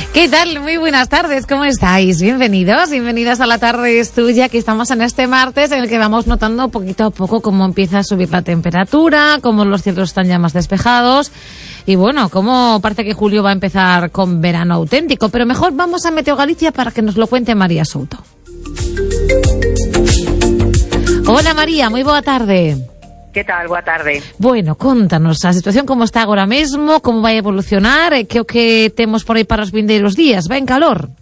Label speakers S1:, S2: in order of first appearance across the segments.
S1: ¿Qué tal? Muy buenas tardes, ¿cómo estáis? Bienvenidas a La Tarde es Tuya, que estamos en este martes en el que vamos notando poquito a poco cómo empieza a subir la temperatura, cómo los cielos están ya más despejados y bueno, cómo parece que julio va a empezar con verano auténtico. Pero mejor vamos a Meteo Galicia para que nos lo cuente María Souto. Hola María, moi boa tarde.
S2: Que tal? Boa tarde.
S1: Bueno, contanos a situación como está agora mesmo, como vai evolucionar, que o que temos por aí para os vindeiros días, ven calor?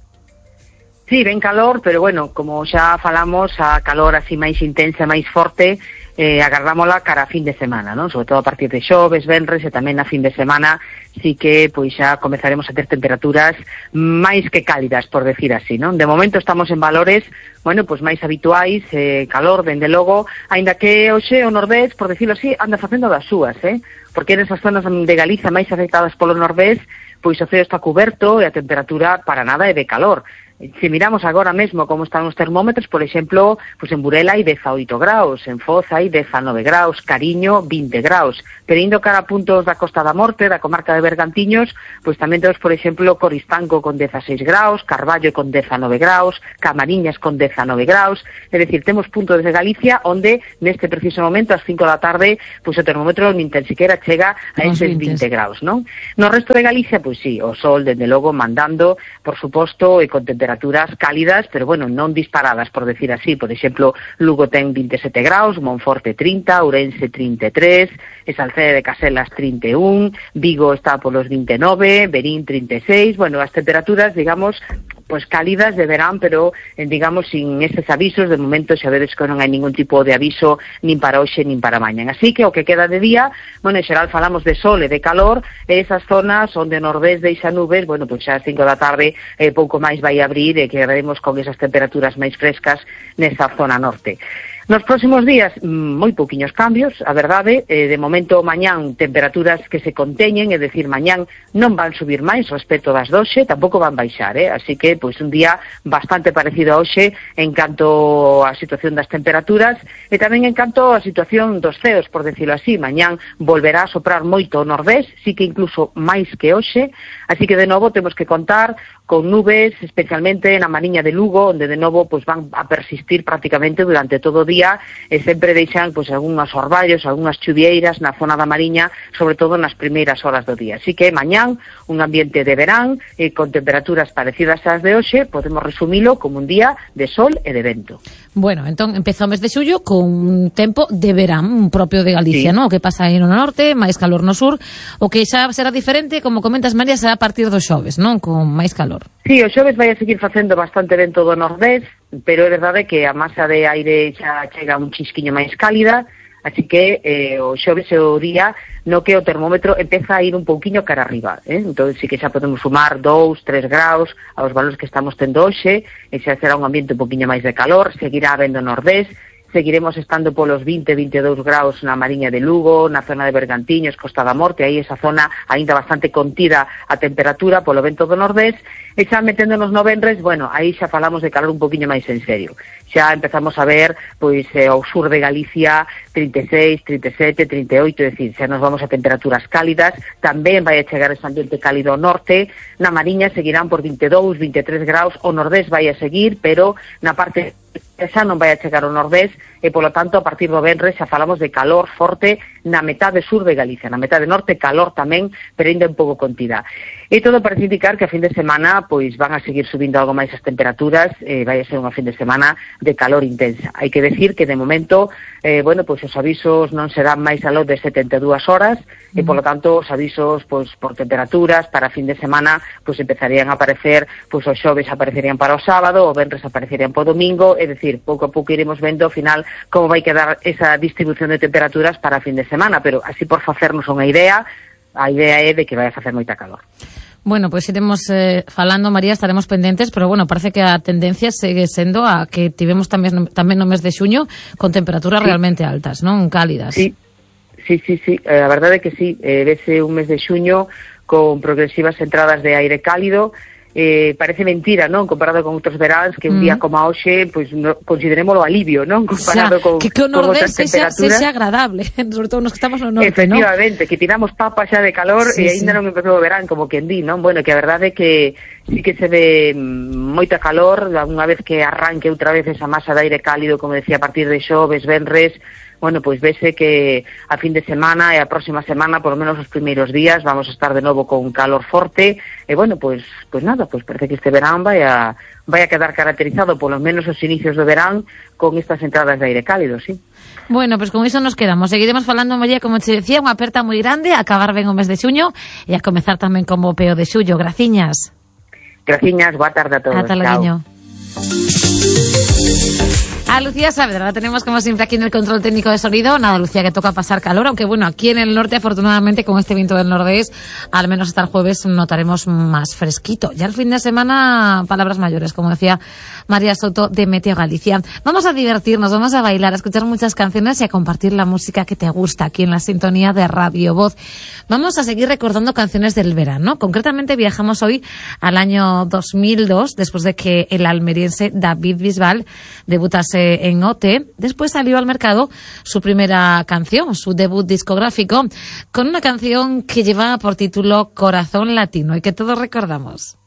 S2: Sí, ven calor, pero bueno, como xa falamos, a calor así máis intensa, máis forte, agardámola cara a fin de semana, non? Sobre todo a partir de xoves, venres e tamén a fin de semana, sí que pois xa comezaremos a ter temperaturas máis que cálidas, por decir así, non? De momento estamos en valores, bueno, pois máis habituais, calor, dende logo, aínda que hoxe o Nordés, por decirlo así, anda facendo das súas, porque nesas zonas de Galiza máis afectadas polo Nordés, pois o ceo está coberto e a temperatura para nada é de calor. Se miramos agora mesmo como están os termómetros, por exemplo, pues en Burela hai 18 graus, en Foz hai 19 graus, Cariño 20 graus, pero indo cara a puntos da Costa da Morte, da comarca de Bergantiños, pues tamén temos, por exemplo, Coristanco con 16 graus, Carballo con 19 graus, Camariñas con 19 graus, é dicir, temos puntos de Galicia onde neste preciso momento, ás 5 da tarde, pues o termómetro nin tan siquiera chega a eses 20 graus, non? No resto de Galicia, pues sí, o sol, dende logo, mandando, por suposto, e con temperaturas cálidas, pero bueno, non disparadas, por decir así. Por exemplo, Lugo ten 27 graus, Monforte 30, Ourense 33, e Salceda de Caselas 31, Vigo está polos 29, Verín 36, bueno, as temperaturas, digamos, pues cálidas de verán, pero digamos sin estes avisos. De momento xa vedes que non hai ningún tipo de aviso nin para hoxe nin para mañan. Así que o que queda de día, bueno, en xeral falamos de sol e de calor, e esas zonas onde Nordés deixa nubes, bueno, pues xa ás 5 da tarde pouco máis vai abrir e quedaremos con esas temperaturas máis frescas nesa zona norte. Nos próximos días, moi pouquiños cambios, a verdade, de momento mañán temperaturas que se conteñen, é dicir, mañán non van subir máis respecto das doxe, tampouco van baixar, así que, pois, un día bastante parecido a hoxe en canto á situación das temperaturas e tamén en canto á situación dos ceos, por decirlo así. Mañán volverá a soprar moito o Nordés, sí que incluso máis que hoxe, así que de novo temos que contar con nubes, especialmente na Mariña de Lugo, onde de novo pois van a persistir prácticamente durante todo o día e sempre deixan pois algunhas orballos, algunhas chuvieiras na zona da Mariña, sobre todo nas primeiras horas do día. Así que mañán un ambiente de verán e con temperaturas parecidas ás de hoxe, podemos resumilo como un día de sol e de vento.
S1: Bueno, entón empeza o mes de xullo con un tempo de verán propio de Galicia, sí, non? O que pasa aí no norte, máis calor no sur, o que xa será diferente, como comentas María, será a partir dos xoves, non? Con máis calor.
S2: Sí, o xoves vai a seguir facendo bastante vento do Nordés, pero é verdade que a masa de aire xa chega un chisquiño máis cálida, así que o xoves é o día no que o termómetro empeza a ir un pouquiño cara arriba, entón sí que xa podemos sumar 2, 3 graus aos valores que estamos tendo hoxe, e xa será un ambiente un pouquiño máis de calor, seguirá habendo Nordés, seguiremos estando polos 20, 22 graus na Mariña de Lugo, na zona de Bergantiños, Costa da Morte, aí esa zona aínda bastante contida a temperatura polo vento do Nordés, e xa meténdonos no venres, bueno, aí xa falamos de calor un poquinho máis en serio. Xa empezamos a ver, pois, ao sur de Galicia, 36, 37, 38, é dicir, xa nos vamos a temperaturas cálidas, tamén vai a chegar ese ambiente cálido ao norte, na Mariña seguirán por 22, 23 graus, o Nordés vai a seguir, pero na parte xa non vai a chegar ao Nordés, e polo tanto a partir do venres xa falamos de calor forte na metade sur de Galicia, na metade norte calor tamén, pero ainda un pouco contida. E todo parece indicar que a fin de semana pois van a seguir subindo algo máis as temperaturas, vai a ser unha fin de semana de calor intensa. Hai que decir que de momento, bueno, pois os avisos non serán máis aló de 72 horas, e polo tanto os avisos pois por temperaturas para a fin de semana pois empezarían a aparecer, pois os xoves aparecerían para o sábado, o venres aparecerían para o domingo, é dicir, pouco a pouco iremos vendo ao final como vai quedar esa distribución de temperaturas para a fin de semana, pero así por facernos unha idea, a idea é de que vai a facer moita calor.
S1: Bueno, pois iremos falando, María, estaremos pendentes, pero bueno, parece que a tendencia segue sendo a que tivemos tamén no mes de xuño con temperaturas realmente altas, non? Cálidas.
S2: Sí, a verdade é que sí, vese un mes de xuño con progresivas entradas de aire cálido, parece mentira, non? Comparado con outros veráns que un día como a hoxe, pois considerémoslo alivio, non? Comparado con outras temperaturas.
S1: sea agradable, sobre todo nos que estamos no norte,
S2: efectivamente, ¿no? Que tiramos papas xa de calor e aínda non empezou o verán, como quen di, non? Bueno, que a verdade é que sí que se ve moita calor, unha vez que arranque outra vez esa masa de aire cálido, como decía, a partir de xoves, venres, bueno, pois vese que a fin de semana e a próxima semana, por lo menos os primeiros días, vamos a estar de novo con calor forte, e bueno, pois nada, pois parece que este verán vai a quedar caracterizado, por lo menos os inicios do verán, con estas entradas de aire cálido, sí.
S1: Bueno, pois con iso nos quedamos. Seguiremos falando, María, como te decía, unha aperta moi grande, a acabar ben o mes de xuño, e a comezar tamén como o peo de xullo. Graciñas.
S2: Graciñas, boa tarde a todos.
S1: Ata logo. A Lucía Saavedra la tenemos como siempre aquí en el control técnico de sonido. Nada, Lucía, que toca pasar calor, aunque bueno, aquí en el norte, afortunadamente, con este viento del nordeste, al menos hasta el jueves notaremos más fresquito. Ya el fin de semana, palabras mayores, como decía María Soto de Meteo Galicia. Vamos a divertirnos, vamos a bailar, a escuchar muchas canciones y a compartir la música que te gusta aquí en la sintonía de Radio Voz. Vamos a seguir recordando canciones del verano. Concretamente viajamos hoy al año 2002, después de que el almeriense David Bisbal debutase en OT. Después salió al mercado su primera canción, su debut discográfico, con una canción que lleva por título Corazón Latino y que todos recordamos.